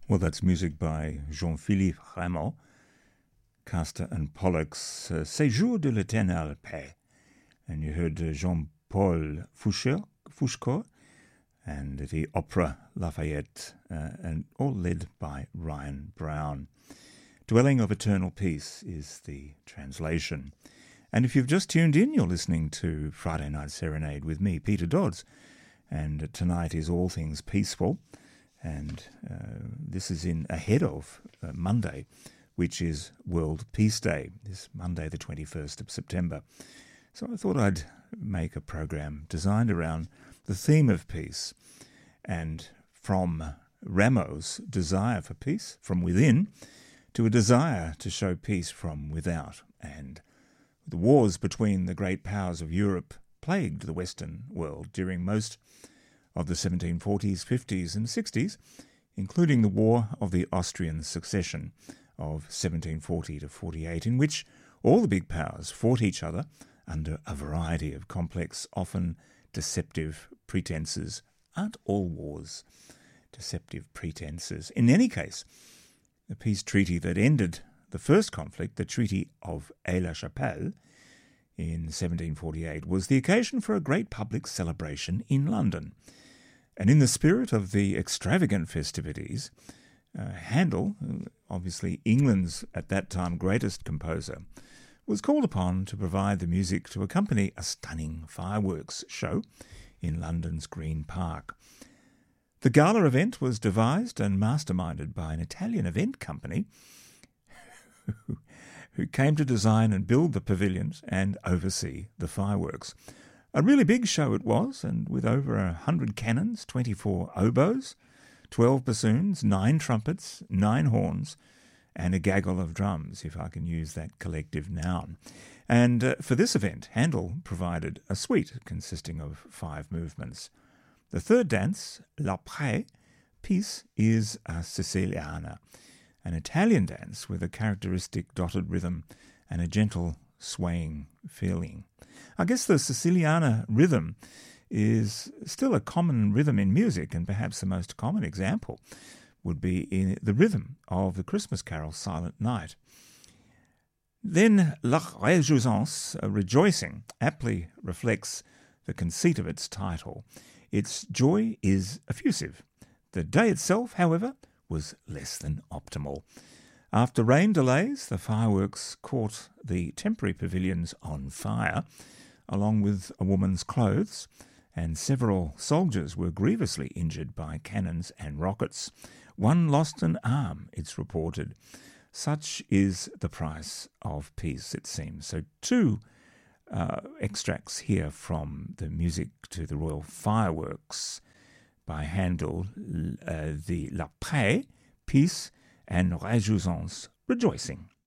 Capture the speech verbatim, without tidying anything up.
Well, that's music by Jean-Philippe Rameau, Castor and Pollock's uh, Séjour de l'éternelle paix. And you heard uh, Jean-Paul Fouché, Foucault and the Opera Lafayette, uh, and all led by Ryan Brown. Dwelling of Eternal Peace is the translation. And if you've just tuned in, you're listening to Friday Night Serenade with me, Peter Dodds. And tonight is All Things Peaceful. And uh, this is in ahead of uh, Monday, which is World Peace Day, this Monday the twenty-first of September. So I thought I'd make a program designed around the theme of peace, and from Rameau's desire for peace from within to a desire to show peace from without. And the wars between the great powers of Europe plagued the Western world during most of the seventeen forties, fifties and sixties, including the War of the Austrian Succession of seventeen forty to forty-eight, in which all the big powers fought each other under a variety of complex, often deceptive pretenses. Aren't all wars deceptive pretenses? In any case, the peace treaty that ended the first conflict, the Treaty of Aix-la-Chapelle in seventeen forty-eight, was the occasion for a great public celebration in London. And in the spirit of the extravagant festivities, uh, Handel, obviously England's at that time greatest composer, was called upon to provide the music to accompany a stunning fireworks show in London's Green Park. The gala event was devised and masterminded by an Italian event company who came to design and build the pavilions and oversee the fireworks. A really big show it was, and with over a hundred cannons, twenty-four oboes, twelve bassoons, nine trumpets, nine horns, and a gaggle of drums, if I can use that collective noun. And uh, for this event, Handel provided a suite consisting of five movements. The third dance, l'après, Peace, is a Siciliana, an Italian dance with a characteristic dotted rhythm and a gentle swaying feeling. I guess the Siciliana rhythm is still a common rhythm in music, and perhaps the most common example would be in the rhythm of the Christmas carol Silent Night. Then La Réjouissance, rejoicing, aptly reflects the conceit of its title. Its joy is effusive. The day itself, however, was less than optimal. After rain delays, the fireworks caught the temporary pavilions on fire, along with a woman's clothes, and several soldiers were grievously injured by cannons and rockets. One lost an arm, it's reported. Such is the price of peace, it seems. So two uh, extracts here from the music to the Royal Fireworks by Handel, uh, the L'après, Peace, and Réjouissance, rejoicing.